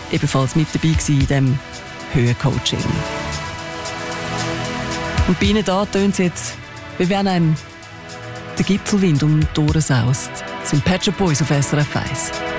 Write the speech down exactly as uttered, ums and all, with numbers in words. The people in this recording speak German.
ebenfalls mit dabei gewesen in diesem Höhencoaching. Und bei ihnen da tönt es jetzt, wie wenn einem der Gipfelwind um die Ohren saust. Das sind Pet Shop Boys auf S R F eins.